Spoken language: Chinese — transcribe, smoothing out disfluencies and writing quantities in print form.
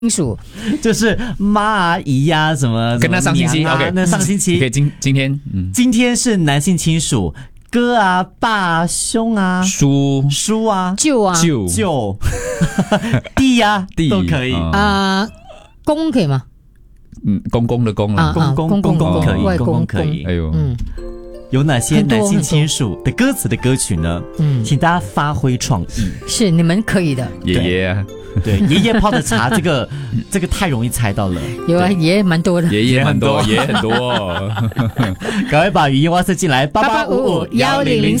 属就是妈啊、姨呀、什么跟他上星期娘啊 OK 那上星期 OK 今天今天是男性亲属，哥啊、爸啊、兄啊、 叔叔啊、 舅啊舅、弟呀、 弟都可以。 公可以吗？ 公公的公啦， 公可以， 外公可以。 哎呦， 有哪些男性亲属的歌词的歌曲呢？请大家发挥创意。 是你们可以的。 爷爷啊， 对，爷爷泡的茶，这个太容易猜到了。 有啊，爷爷蛮多的， 爷爷很多，爷爷很多。 赶快把语音挖塞进来，88551004。